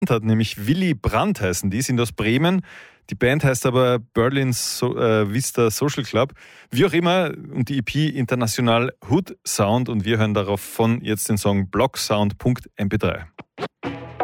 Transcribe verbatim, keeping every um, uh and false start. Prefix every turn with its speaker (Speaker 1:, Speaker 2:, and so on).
Speaker 1: hat, nämlich Willy Brandt heißen die, sind aus Bremen. Die Band heißt aber Berlin so, äh, Vista Social Club. Wie auch immer, und die E P International Hood Sound, und wir hören darauf von jetzt den Song blocksound punkt m p drei.